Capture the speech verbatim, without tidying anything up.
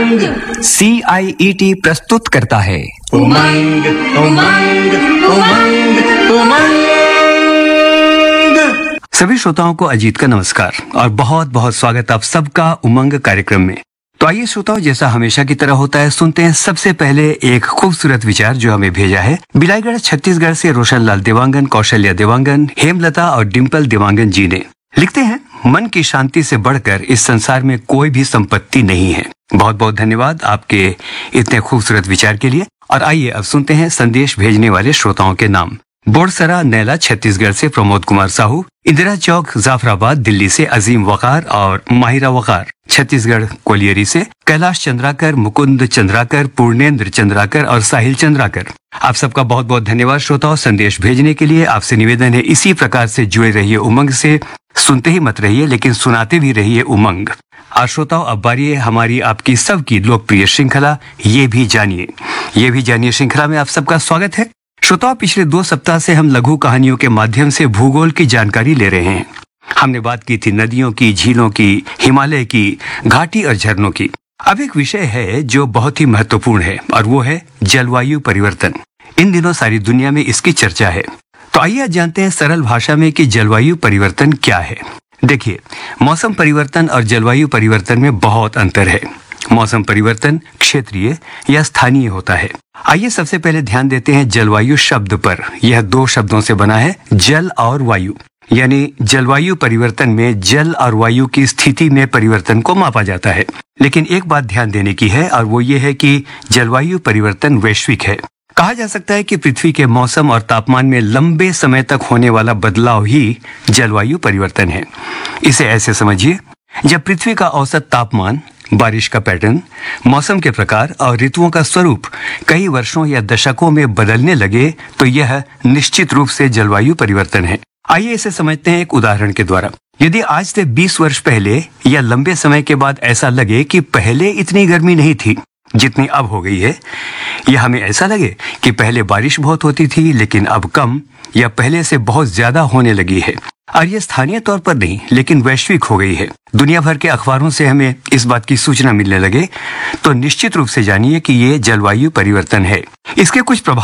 उमंग सी आई E T प्रस्तुत करता है उमंग उमंग उमंग उमंग। सभी श्रोताओं को अजीत का नमस्कार और बहुत बहुत स्वागत आप सबका उमंग कार्यक्रम में। तो आइए श्रोताओं, जैसा हमेशा की तरह होता है, सुनते हैं सबसे पहले एक खूबसूरत विचार जो हमें भेजा है बिलाईगढ़ छत्तीसगढ़ से रोशन लाल देवांगन, कौशल्या देवांगन, हेमलता और डिम्पल देवांगन जी ने। लिखते हैं, मन की शांति से बढ़कर इस संसार में कोई भी संपत्ति नहीं है। बहुत बहुत धन्यवाद आपके इतने खूबसूरत विचार के लिए। और आइए अब सुनते हैं संदेश भेजने वाले श्रोताओं के नाम। बोरसरा नैला छत्तीसगढ़ से प्रमोद कुमार साहू, इंदिरा चौक जाफराबाद दिल्ली से अजीम वकार और माहिरा वकार, छत्तीसगढ़ कोलियरी से कैलाश चंद्राकर, मुकुंद चंद्राकर, पूर्णेंद्र चंद्राकर और साहिल चंद्राकर। आप सबका बहुत बहुत धन्यवाद श्रोताओं संदेश भेजने के लिए। आपसे निवेदन है, इसी प्रकार से जुड़े रहिए उमंग से। सुनते ही मत रहिए लेकिन सुनाते भी रहिए उमंग। आज श्रोताओं, अब बारी है हमारी आपकी सबकी लोकप्रिय श्रृंखला ये भी जानिए। ये भी जानिए श्रृंखला में आप सबका स्वागत है। श्रोताओं, पिछले दो सप्ताह से हम लघु कहानियों के माध्यम से भूगोल की जानकारी ले रहे हैं। हमने बात की थी नदियों की, झीलों की, हिमालय की, घाटी और झरनों की। अब एक विषय है जो बहुत ही महत्वपूर्ण है और वो है जलवायु परिवर्तन। इन दिनों सारी दुनिया में इसकी चर्चा है। तो आइए जानते हैं सरल भाषा में कि जलवायु परिवर्तन क्या है। देखिए, मौसम परिवर्तन और जलवायु परिवर्तन में बहुत अंतर है। मौसम परिवर्तन क्षेत्रीय या स्थानीय होता है। आइए सबसे पहले ध्यान देते हैं जलवायु शब्द पर। यह दो शब्दों से बना है, जल और वायु। यानी जलवायु परिवर्तन में जल और वायु की स्थिति में परिवर्तन को मापा जाता है। लेकिन एक बात ध्यान देने की है और वो ये है कि जलवायु परिवर्तन वैश्विक है। कहा जा सकता है कि पृथ्वी के मौसम और तापमान में लंबे समय तक होने वाला बदलाव ही जलवायु परिवर्तन है। इसे ऐसे समझिए, जब पृथ्वी का औसत तापमान, बारिश का पैटर्न, मौसम के प्रकार और ऋतुओं का स्वरूप कई वर्षों या दशकों में बदलने लगे तो यह निश्चित रूप से जलवायु परिवर्तन है। आइए इसे समझते हैं एक उदाहरण के द्वारा। यदि आज से बीस वर्ष पहले या लंबे समय के बाद ऐसा लगे कि पहले इतनी गर्मी नहीं थी जितनी अब हो गई है, या हमें ऐसा लगे कि पहले बारिश बहुत होती थी लेकिन अब कम या पहले से बहुत ज्यादा होने लगी है, और ये स्थानीय तौर पर नहीं लेकिन वैश्विक हो गई है, दुनिया भर के अखबारों से हमें इस बात की सूचना मिलने लगे, तो निश्चित रूप से जानिए कि ये जलवायु परिवर्तन है। इसके कुछ प्रभाव